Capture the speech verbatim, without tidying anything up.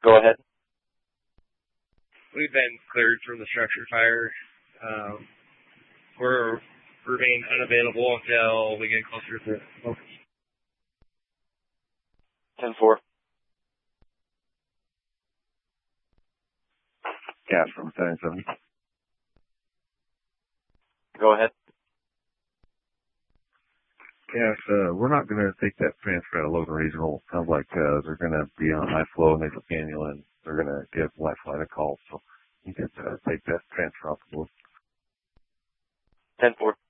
Go ahead. We've been cleared from the structure fire. Um, we're remain unavailable until we get closer to focus. ten four. Gas from seven seven. Go ahead. Yes, uh, we're not going to take that transfer out of Logan Regional. Sounds like uh, they're going to be on high flow and they Daniel and they're going to give Lifeline a call. So you can uh, take that transfer off the board. ten four.